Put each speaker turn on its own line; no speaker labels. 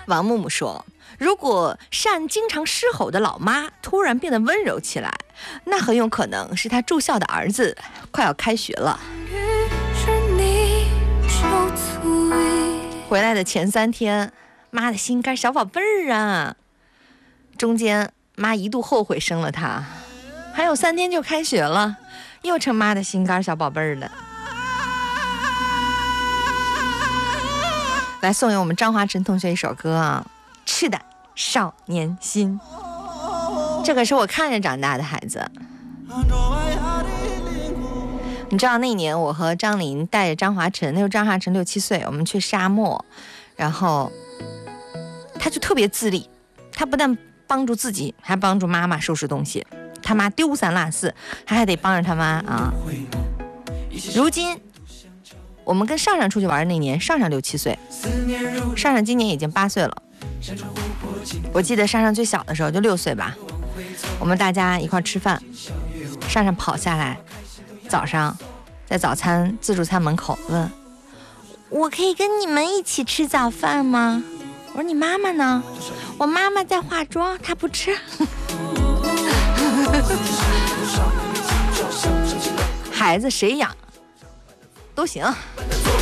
王木木说，如果善经常狮吼的老妈突然变得温柔起来，那很有可能是他住校的儿子快要开学了。回来的前3天，妈的心肝小宝贝儿啊，中间妈一度后悔生了他，还有3天就开学了，又成妈的心肝小宝贝儿了。来送给我们张华晨同学一首歌啊，是的，少年心。这可是我看着长大的孩子。你知道那年我和张琳带着张华晨，那时候张华晨6、7岁，我们去沙漠，然后他就特别自立，他不但帮助自己，还帮助妈妈收拾东西。他妈丢三落四，他还得帮着他妈啊。如今我们跟上上出去玩那年，上上6、7岁，上上今年已经8岁了。我记得上上最小的时候就6岁吧，我们大家一块吃饭，上上跑下来，早上在早餐自助餐门口问，我可以跟你们一起吃早饭吗？我说你妈妈呢？我妈妈在化妆，她不吃。孩子谁养都行。